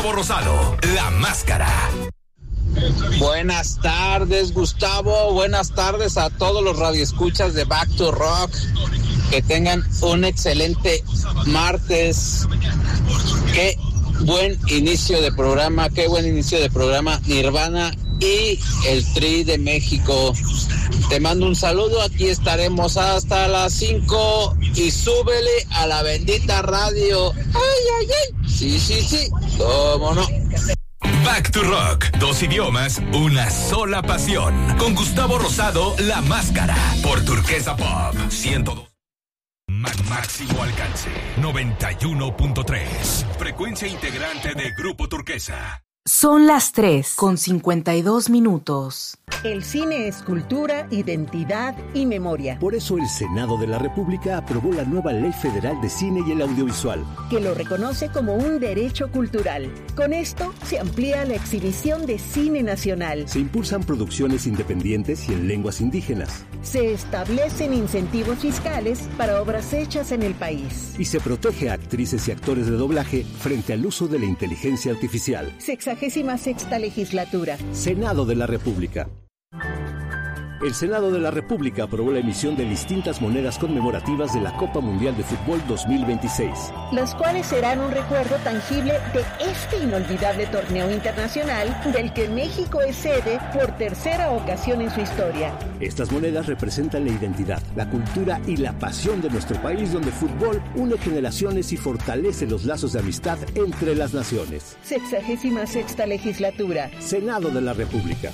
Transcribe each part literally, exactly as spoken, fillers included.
Rosado, La Máscara. Buenas tardes, Gustavo. Buenas tardes a todos los radioescuchas de Back to Rock. Que tengan un excelente martes. Qué buen inicio de programa, qué buen inicio de programa. Nirvana y el Tri de México. Te mando un saludo, aquí estaremos hasta las cinco y súbele a la bendita radio. ¡Ay, ay, ay! Sí, sí, sí, cómo no. Back to Rock, dos idiomas, una sola pasión. Con Gustavo Rosado, La Máscara, por Turquesa Pop ciento dos. Máximo alcance, noventa y uno punto tres. Frecuencia integrante de Grupo Turquesa. Son las tres con cincuenta y dos minutos. El cine es cultura, identidad y memoria. Por eso el Senado de la República aprobó la nueva Ley Federal de Cine y el Audiovisual, que lo reconoce como un derecho cultural. Con esto se amplía la exhibición de cine nacional. Se impulsan producciones independientes y en lenguas indígenas. Se establecen incentivos fiscales para obras hechas en el país. Y se protege a actrices y actores de doblaje frente al uso de la inteligencia artificial. Sexagésima sexta legislatura. Senado de la República. El Senado de la República aprobó la emisión de distintas monedas conmemorativas de la Copa Mundial de Fútbol dos mil veintiséis. Las cuales serán un recuerdo tangible de este inolvidable torneo internacional del que México es sede por tercera ocasión en su historia. Estas monedas representan la identidad, la cultura y la pasión de nuestro país, donde fútbol une generaciones y fortalece los lazos de amistad entre las naciones. Sexagésima sexta legislatura. Senado de la República.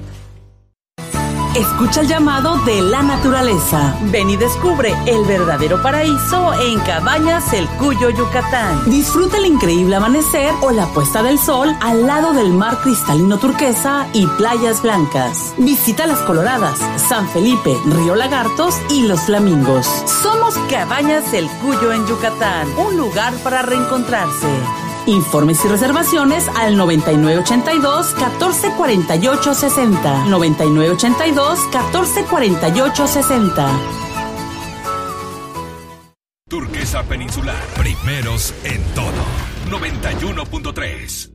Escucha el llamado de la naturaleza. Ven y descubre el verdadero paraíso en Cabañas El Cuyo, Yucatán. Disfruta el increíble amanecer o la puesta del sol al lado del mar cristalino turquesa y playas blancas. Visita Las Coloradas, San Felipe, Río Lagartos y Los Flamingos. Somos Cabañas El Cuyo en Yucatán, un lugar para reencontrarse. Informes y reservaciones al noventa y nueve ochenta y dos, catorce cuarenta y ocho sesenta. noventa y nueve ochenta y dos, catorce cuarenta y ocho sesenta. Turquesa Peninsular, primeros en todo. noventa y uno punto tres.